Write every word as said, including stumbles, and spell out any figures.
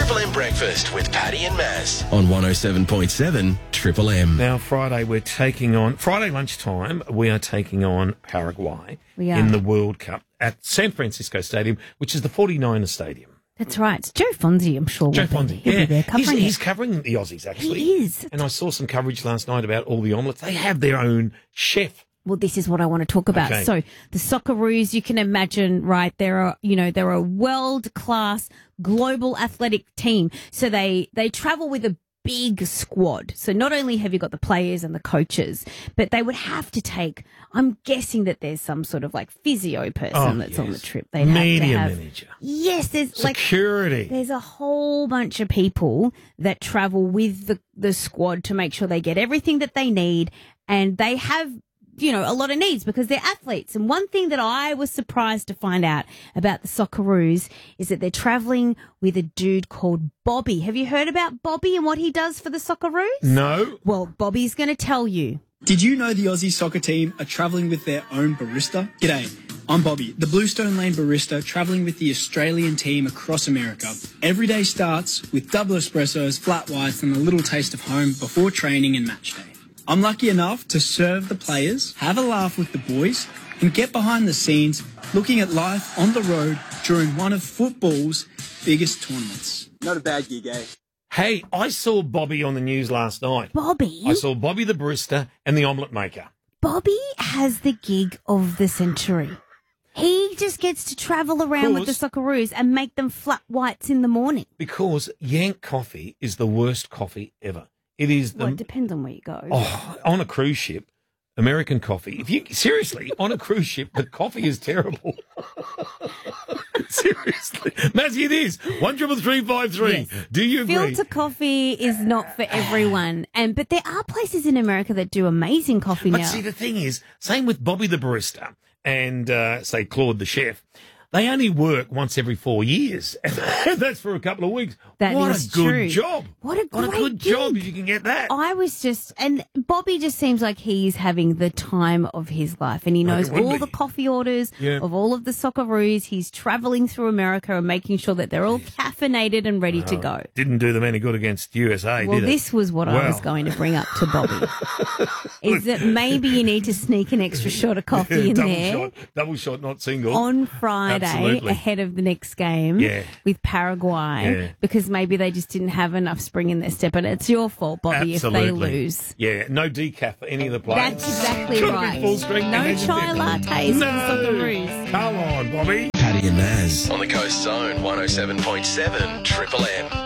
Triple M Breakfast with Paddy and Maz on one oh seven point seven Triple M. Now, Friday, we're taking on, Friday lunchtime, we are taking on Paraguay We are. in the World Cup at San Francisco Stadium, which is the forty-niners Stadium. That's right. It's Joe Fonzie, I'm sure. Joe will be- Fonzie, he'll yeah. be there he's, covering he's it. covering the Aussies, actually. He is. And I saw some coverage last night about all the omelettes. They have their own chef. Well, this is what I want to talk about. Okay. So the Socceroos, you can imagine, right? They're a, you know, they're a world-class global athletic team. So they, they travel with a big squad. So not only have you got the players and the coaches, but they would have to take, I'm guessing that there's some sort of like physio person Oh, that's on the yes. trip. They'd Media have to have, manager. Yes, there's like Security. there's a whole bunch of people that travel with the, the squad to make sure they get everything that they need, and they have, you know, a lot of needs because they're athletes. And one thing that I was surprised to find out about the Socceroos is that they're traveling with a dude called Bobby. Have you heard about Bobby and what he does for the Socceroos? No. Well, Bobby's going to tell you. Did you know the Aussie soccer team are travelling with their own barista? G'day, I'm Bobby, the Bluestone Lane barista travelling with the Australian team across America. Every day starts with double espressos, flat whites and a little taste of home before training and match day. I'm lucky enough to serve the players, have a laugh with the boys and get behind the scenes looking at life on the road during one of football's biggest tournaments. Not a bad gig, eh? Hey, I saw Bobby on the news last night. Bobby? I saw Bobby the barista and the omelette maker. Bobby has the gig of the century. He just gets to travel around with the Course. Socceroos and make them flat whites in the morning. Because Yank coffee is the worst coffee ever. It is the Well, it depends on where you go. oh, on a cruise ship, American coffee. If you seriously on a cruise ship, the coffee is terrible. Seriously, Mazzy, it is one triple three five three. Yes. Do you agree? Filter coffee is not for everyone, and but there are places in America that do amazing coffee But now. see, the thing is, same with Bobby the barista and uh, say Claude the chef. They only work once every four years. And that's for a couple of weeks. That what is a good true. job. What a What a great good job gig. if you can get that. I was just, and Bobby just seems like he's having the time of his life, and he Like knows it would all be. the coffee orders Yeah. of all of the Socceroos. He's traveling through America and making sure that they're all caffeinated and ready to go. Didn't do them any good against U S A, Well, did it? this was what I Well. was going to bring up to Bobby. Is that maybe you need to sneak an extra shot of coffee in double there shot, double shot, not single. on Friday Absolutely. ahead of the next game Yeah. with Paraguay Yeah. because maybe they just didn't have enough spring in their step, and it's your fault, Bobby, Absolutely. if they lose. Yeah, no decaf for any of the players. That's exactly Gotta be right. full strength No and chai everything. lattes for the No. Socceroos. Come on, Bobby. Paddy and Maz on the Coast Zone one oh seven point seven Triple M.